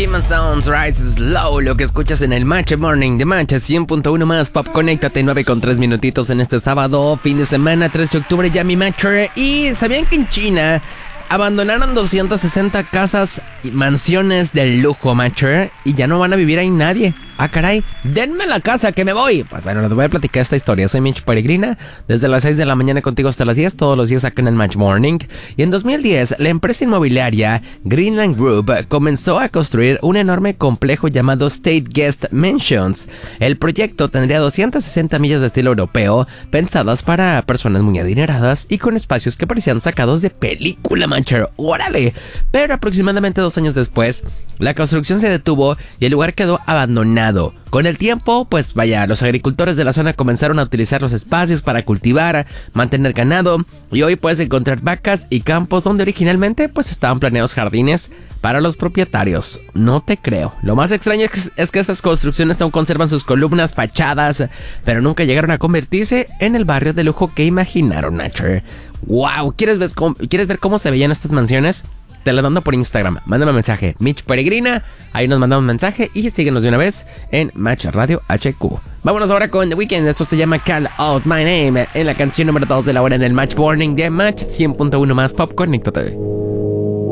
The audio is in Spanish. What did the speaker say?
Demon Sounds Rise Slow, lo que escuchas en el Match Morning de Match 100.1 más Pop. Conéctate 9:03 minutitos en este sábado, fin de semana, 3 de octubre, ya mi Matcher. Y ¿sabían que en China abandonaron 260 casas y mansiones de lujo, Matcher? Y ya no van a vivir ahí nadie. Ah, caray, denme la casa que me voy. Pues bueno, les voy a platicar esta historia. Soy Mitch Peregrina, desde las 6 de la mañana contigo hasta las 10, todos los días acá en el Match Morning. Y en 2010, la empresa inmobiliaria Greenland Group comenzó a construir un enorme complejo llamado State Guest Mansions. El proyecto tendría 260 millas de estilo europeo, pensadas para personas muy adineradas y con espacios que parecían sacados de película, Mancher. ¡Órale! Pero aproximadamente 2 años después, la construcción se detuvo y el lugar quedó abandonado. Con el tiempo, pues vaya, los agricultores de la zona comenzaron a utilizar los espacios para cultivar, mantener ganado, y hoy puedes encontrar vacas y campos donde originalmente pues estaban planeados jardines para los propietarios. No te creo. Lo más extraño es que estas construcciones aún conservan sus columnas, fachadas, pero nunca llegaron a convertirse en el barrio de lujo que imaginaron, Nature. ¡Wow! ¿Quieres ver cómo se veían estas mansiones? Te la mando por Instagram, mándame un mensaje, Mitch Peregrina, ahí nos mandamos un mensaje y síguenos de una vez en Match Radio HQ. Vámonos ahora con The Weeknd, esto se llama Call Out My Name, en la canción número 2 de la hora en el Match Morning de Match 100.1 más Pop. Conéctate.